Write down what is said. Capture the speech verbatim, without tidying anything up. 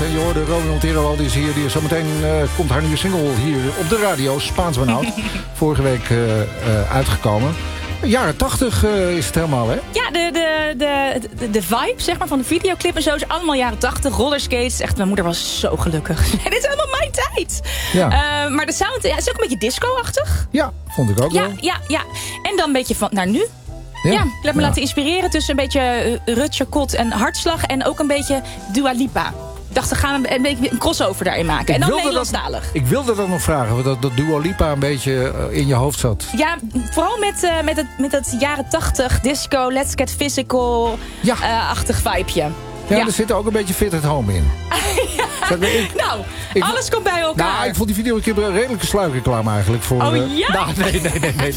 En je hoorde Romeo Montero al, die is hier. Die is zometeen uh, komt haar nieuwe single hier op de radio, Spaans Benauwd. Vorige week uh, uh, uitgekomen. Jaren tachtig uh, is het helemaal, hè? Ja, de, de, de, de, de vibe zeg maar, van de videoclip en zo is allemaal jaren tachtig. Rollerskates. Echt, mijn moeder was zo gelukkig. Dit is helemaal mijn tijd. Ja. Uh, maar de sound ja, is ook een beetje disco-achtig. Ja, vond ik ook ja, wel. Ja, ja. En dan een beetje van naar nu. Ja, ja ik heb me ja. laten inspireren tussen een beetje uh, Rutger Kot en Hartslag. En ook een beetje Dua Lipa. Ik dacht, we gaan een, een beetje een crossover daarin maken. Ik en dan Nederlandstalig. Dat, ik wilde dat nog vragen, dat, dat Dua Lipa een beetje uh, in je hoofd zat. Ja, vooral met, uh, met, het, met het jaren tachtig disco, let's get physical-achtig ja. uh, vibeje. Ja, ja, er zit ook een beetje Fit at Home in. ja. ik, nou, ik, alles komt bij elkaar. Nou, ik vond die video een keer redelijke sluikreclame eigenlijk. Voor, oh ja? Uh, nou, nee, nee, nee, nee.